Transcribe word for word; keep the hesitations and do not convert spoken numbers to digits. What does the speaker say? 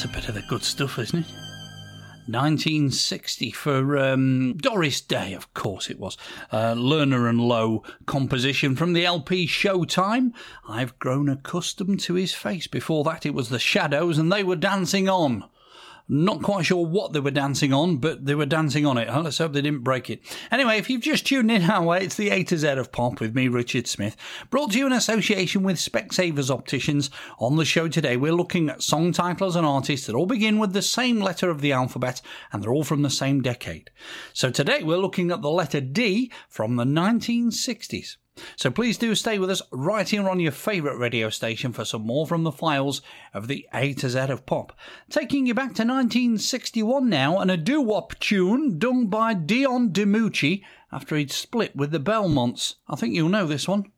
That's a bit of the good stuff, isn't it? nineteen sixty for um, Doris Day, of course it was. Uh, Lerner and Lowe composition from the L P Showtime. I've grown accustomed to his face. Before that it was the Shadows and they were dancing on. Not quite sure what they were dancing on, but they were dancing on it. Huh? Let's hope they didn't break it. Anyway, if you've just tuned in our way, it's the A to Z of Pop with me, Richard Smith, brought to you in association with Specsavers Opticians. On the show today, we're looking at song titles and artists that all begin with the same letter of the alphabet, and they're all from the same decade. So today, we're looking at the letter D from the nineteen sixties. So please do stay with us right here on your favourite radio station for some more from the files of the A to Z of Pop. Taking you back to nineteen sixty-one now, and a doo-wop tune done by Dion DiMucci after he'd split with the Belmonts. I think you'll know this one.